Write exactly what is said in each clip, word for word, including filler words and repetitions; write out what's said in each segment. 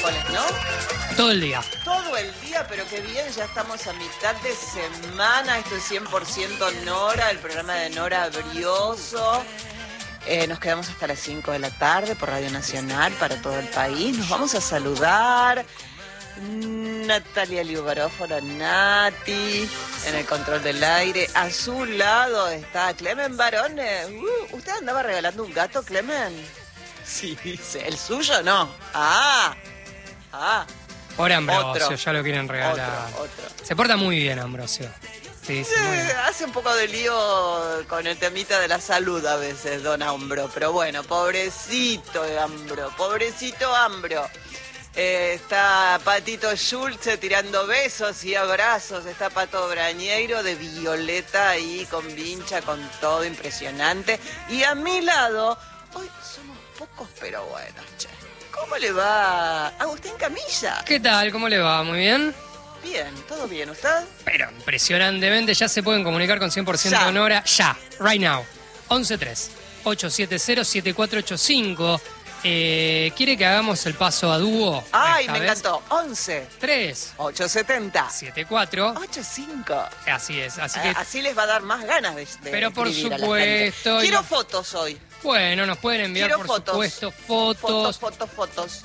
miércoles, ¿no? Todo el día. Todo el día, pero qué bien, ya estamos a mitad de semana. Esto es cien por ciento Nora, el programa de Nora Brioso. Eh, nos quedamos hasta las cinco de la tarde por Radio Nacional para todo el país. Nos vamos a saludar. Natalia Liubaróforo, Nati, en el control del aire. A su lado está Clemen Barone. Uh, ¿Usted andaba regalando un gato, Clemen? Sí, dice. ¿El suyo? No. Ah, ah. Por Ambrosio, Otro. ya lo quieren regalar. Otro, otro. Se porta muy bien, Ambrosio. Sí, sí, muy bien. Eh, hace un poco de lío con el temita de la salud a veces, don Ambro. Pero bueno, pobrecito Ambro, pobrecito Ambro. Eh, está Patito Schulze tirando besos y abrazos. Está Pato Brañeiro de Violeta ahí con vincha, con todo impresionante. Y a mi lado, hoy somos pocos, pero bueno, che. ¿Cómo le va Agustín Camilla? ¿Qué tal? ¿Cómo le va? ¿Muy bien? Bien, ¿todo bien? ¿Usted? Pero impresionantemente ya se pueden comunicar con cien por ciento Ya. Nora. Ya, right now. once tres, ocho siete cero, siete cuatro ocho cinco. Eh, ¿Quiere que hagamos el paso a dúo? Ay, esta me vez? encantó. once, tres, ocho setenta, siete cuatro. ocho cinco. Así es, así que... Ah, así les va a dar más ganas de, de Pero por escribir a la supuesto, gente. y Quiero no- fotos hoy. Bueno, nos pueden enviar, Quiero por fotos. supuesto, Fotos, fotos, fotos, fotos.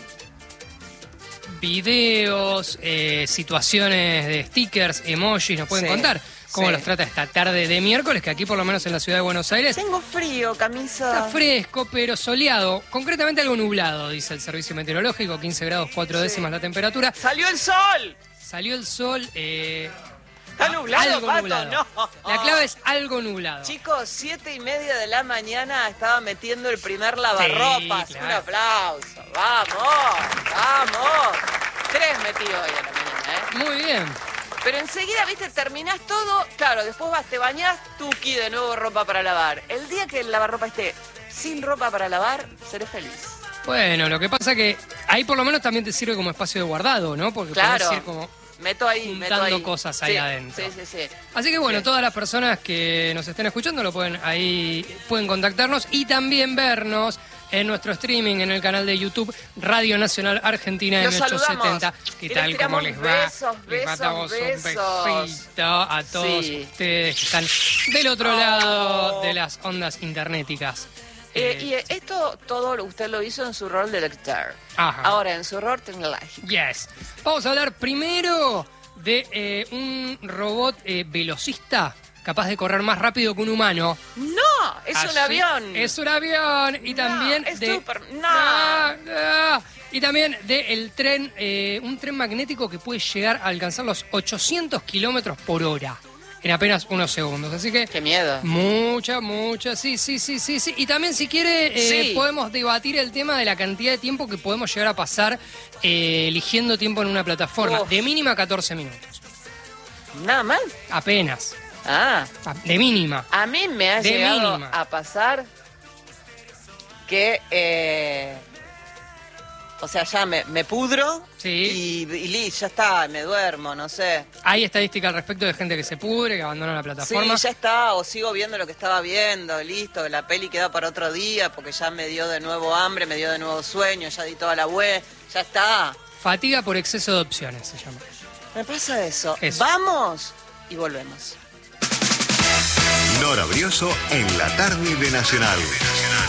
videos, eh, situaciones de stickers, emojis. Nos pueden Sí, contar cómo sí. los trata esta tarde de miércoles, que aquí por lo menos en la ciudad de Buenos Aires Tengo frío, camisa. está fresco, pero soleado. Concretamente algo nublado, dice el servicio meteorológico. quince grados, cuatro Sí. décimas la temperatura. ¡Salió el sol! Salió el sol. Eh, ¿Está nublado, algo Pato? nublado. No. La clave es algo nublado. Chicos, siete y media de la mañana estaba metiendo el primer lavarropas. Sí, claro. Un aplauso. ¡Vamos! ¡Vamos! Tres metí hoy a la mañana, ¿eh? Muy bien. Pero enseguida, viste, terminás todo. Claro, después vas, te bañás, tuqui, de nuevo ropa para lavar. El día que el lavarropa esté sin ropa para lavar, seré feliz. Bueno, lo que pasa que ahí por lo menos también te sirve como espacio de guardado, ¿no? Porque Claro. podés ir como... Meto ahí, meto juntando ahí. cosas ahí Sí, adentro. Sí, sí, sí. Así que bueno, Sí. todas las personas que nos estén escuchando lo pueden ahí pueden contactarnos y también vernos en nuestro streaming en el canal de YouTube Radio Nacional Argentina Los M ochocientos setenta. saludamos. ¿Qué Y tal? les ¿Cómo tiramos les va? besos, les besos, mandamos un besos. besito a todos Sí. ustedes que están del otro Oh. lado de las ondas internéticas. Eh, Eh, y eh, esto todo usted lo hizo en su rol de lector. Ajá. Ahora, en su rol tecnológico. Yes. Vamos a hablar primero de eh, un robot eh, velocista capaz de correr más rápido que un humano. ¡No! ¡Es un Así- avión! Es un avión. Y No, también es de... súper- no. Ah, ah. Y también de el tren, eh, un tren magnético que puede llegar a alcanzar los ochocientos kilómetros por hora en apenas unos segundos. Así que... ¡Qué miedo! Mucha, mucha, sí, sí, sí, sí, sí. Y también si quiere eh, Sí. podemos debatir el tema de la cantidad de tiempo que podemos llegar a pasar eh, eligiendo tiempo en una plataforma. Uf. De mínima catorce minutos. ¿Nada mal? Apenas. Ah, De mínima. a mí me ha De llegado mínima. a pasar que... eh, o sea, ya me, me pudro Sí. y, y li, ya está, me duermo, no sé. Hay estadísticas al respecto de gente que se pudre, que abandona la plataforma. Sí, ya está, o sigo viendo lo que estaba viendo, listo, la peli queda para otro día porque ya me dio de nuevo hambre, me dio de nuevo sueño, ya di toda la web, ya está. Fatiga por exceso de opciones se llama. Me pasa eso. Eso. Vamos y volvemos. Nora Brioso en la tarde de Nacional.